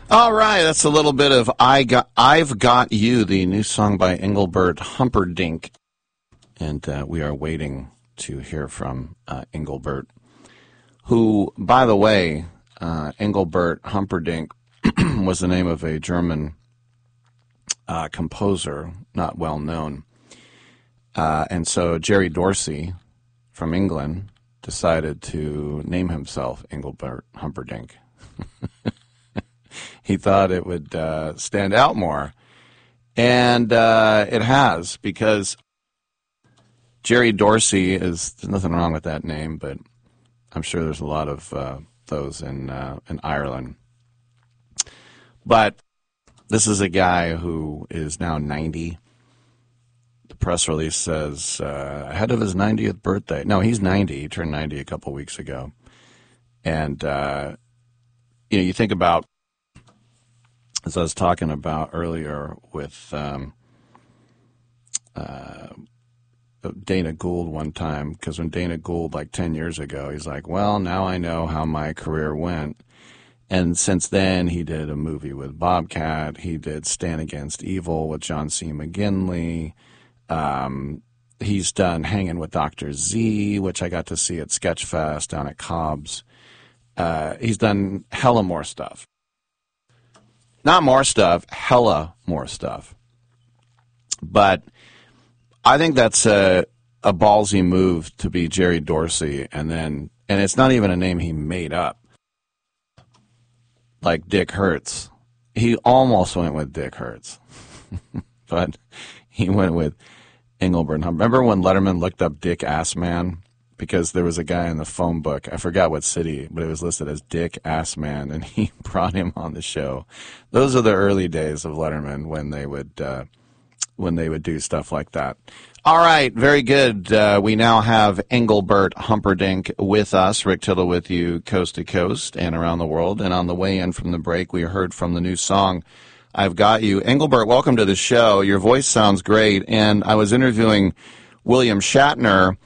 All right, that's a little bit of I've Got You, the new song by Engelbert Humperdinck. And we are waiting to hear from Engelbert, who, by the way, Engelbert Humperdinck was the name of a German composer, not well known. And so Jerry Dorsey from England decided to name himself Engelbert Humperdinck. He thought it would stand out more. And it has, because Jerry Dorsey there's nothing wrong with that name, but I'm sure there's a lot of those in Ireland. But this is a guy who is now 90. The press release says ahead of his 90th birthday. No, he's 90. He turned 90 a couple weeks ago. And, you think about, as I was talking about earlier with Dana Gould one time, because when Dana Gould, like 10 years ago, he's like, well, now I know how my career went. And since then, he did a movie with Bobcat. He did Stand Against Evil with John C. McGinley. He's done Hanging with Dr. Z, which I got to see at Sketchfest down at Cobb's. He's done hella more stuff. Not more stuff, hella more stuff. But I think that's a ballsy move to be Jerry Dorsey, and it's not even a name he made up, like Dick Hertz. He almost went with Dick Hertz, but he went with Engelbert. Remember when Letterman looked up Dick Assman? Because there was a guy in the phone book, I forgot what city, but it was listed as Dick Assman, and he brought him on the show. Those are the early days of Letterman when they would do stuff like that. All right, very good. We now have Engelbert Humperdinck with us. Rick Tittle with you coast to coast and around the world. And on the way in from the break, we heard from the new song, I've Got You. Engelbert, welcome to the show. Your voice sounds great. And I was interviewing William Shatner,